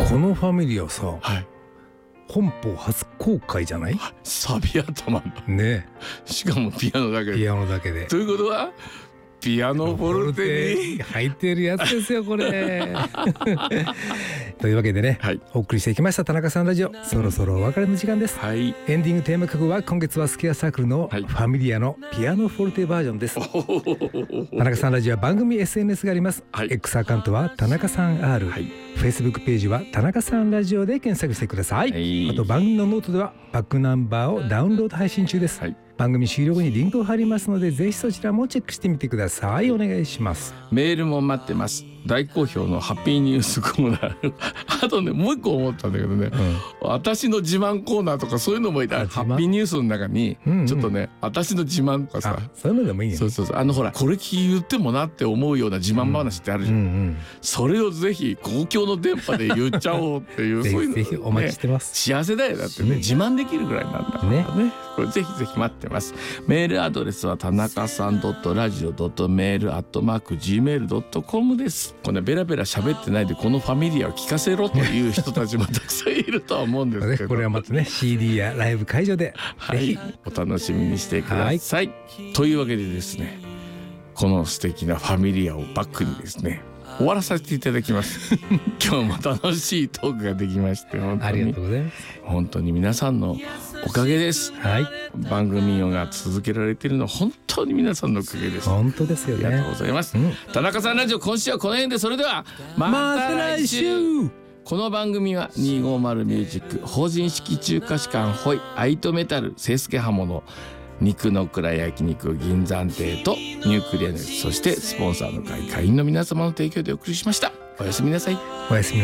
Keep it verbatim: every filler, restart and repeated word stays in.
このファミリアさ、 はい、 本邦初公開じゃない？ サビ頭のね、 しかもピアノだけで。 ピアノだけで。 ということはピアノフォルテに入ってるやつですよこれというわけでね、はい、お送りしていきました田中さんラジオ、そろそろお別れの時間です、はい、エンディングテーマ曲は今月はスケアサークルのファミリアのピアノフォルテバージョンです、はい、田中さんラジオは番組 エスエヌエス があります、はい、X アカウントは田中さん R、はい、Facebook ページは田中さんラジオで検索してください、はい、あと番組のノートではバックナンバーをダウンロード配信中です、はい、番組終了後にリンクを貼りますのでぜひそちらもチェックしてみてください。お願いします。 メールも待ってます。大好評のハッピーニュースコーナーあとねもう一個思ったんだけどね、うん、私の自慢コーナーとかそういうのもいた。ハッピーニュースの中にちょっとね、うんうん、私の自慢とかさ、 そういうのでもいいね。 そうそうそう、あのほらこれ言ってもなって思うような自慢話ってあるじゃん、うんうんうん、それをぜひ公共の電波で言っちゃおうっていうそういうの、 ぜひぜひお待ちしてます、 ね、幸せだよ。だってね自慢できるぐらいなんだからね、ね、これぜひぜひ待ってます。メールアドレスは田中さん ラジオ メール アットマーク ジーメール ドットコム です。これベラベラ喋ってないでこのファミリアを聞かせろという人たちもたくさんいるとは思うんですけどこれはまたね シーディー やライブ会場で、 はい、お楽しみにしてください、はい、というわけでですね、この素敵なファミリアをバックにですね終わらさせていただきます今日も楽しいトークができまして本当にありがとうございます。 本当に皆さんのおかげです、はい、番組が続けられているのは本当に皆さんのおかげです。 本当ですよね。 ありがとうございます、うん、田中さんラジオ今週はこの辺で、それではまた来週。この番組はにひゃくごじゅうミュージック法人式中華士館ホイアイトメタル清助刃物肉の蔵焼肉銀山亭とニュークリアネス、そしてスポンサーの会会員の皆様の提供でお送りしました。おやすみなさい。 おやすみなさい。